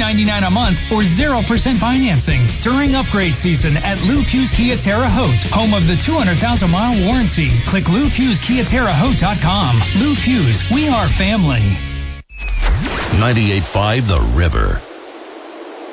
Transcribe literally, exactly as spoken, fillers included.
ninety-nine a month or zero percent financing during upgrade season at Lou Fuse Kia Terre Haute, home of the two hundred thousand mile warranty. Click Lou Fuse Kia Terre Haute dot com. Lou Fuse, we are family. ninety-eight point five The River.